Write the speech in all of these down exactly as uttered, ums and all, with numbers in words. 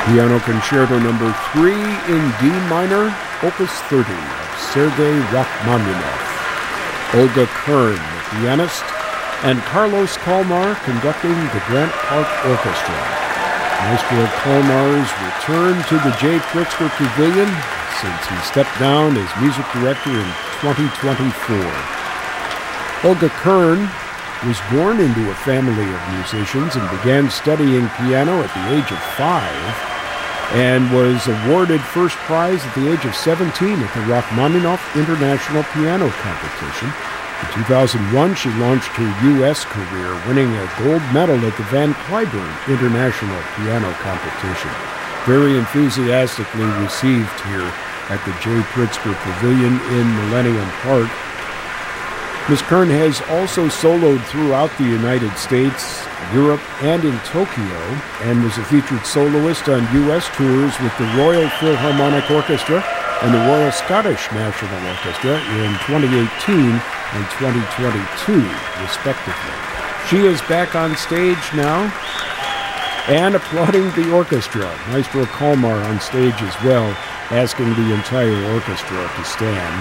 Piano Concerto number three in D minor, Opus thirty of Sergei Rachmaninoff. Olga Kern, the pianist, and Carlos Kalmar conducting the Grant Park Orchestra. Maestro Kalmar's return to the Jay Pritzker Pavilion since he stepped down as music director in twenty twenty-four. Olga Kern was born into a family of musicians and began studying piano at the age of five, and was awarded first prize at the age of seventeen at the Rachmaninoff International Piano Competition. In two thousand one, she launched her U S career, winning a gold medal at the Van Cliburn International Piano Competition. Very enthusiastically received here at the Jay Pritzker Pavilion in Millennium Park. Miz Kern has also soloed throughout the United States, Europe, and in Tokyo, and was a featured soloist on U S tours with the Royal Philharmonic Orchestra and the Royal Scottish National Orchestra in twenty eighteen and twenty twenty-two, respectively. She is back on stage now and applauding the orchestra. Maestro Kalmar on stage as well, asking the entire orchestra to stand.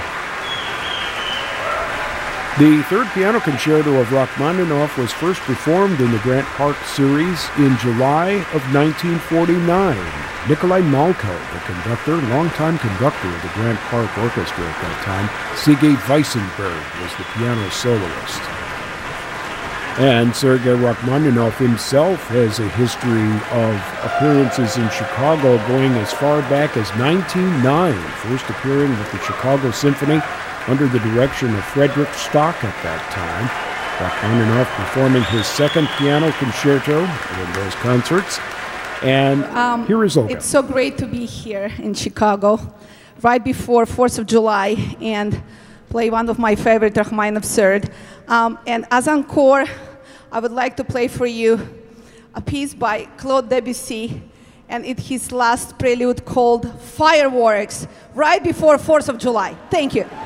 The third piano concerto of Rachmaninoff was first performed in the Grant Park series in July of nineteen forty-nine. Nikolai Malko, the conductor, longtime conductor of the Grant Park Orchestra at that time, Sergei Weissenberg was the piano soloist. And Sergei Rachmaninoff himself has a history of appearances in Chicago going as far back as nineteen oh nine, first appearing with the Chicago Symphony under the direction of Frederick Stock at that time. Rachmaninoff performing his second piano concerto in those concerts. And um, here is Olga. It's so great to be here in Chicago, right before fourth of July, and play one of my favorite Rachmaninoff third. Um, and as encore, I would like to play for you a piece by Claude Debussy, and it's his last prelude called Fireworks, right before fourth of July. Thank you.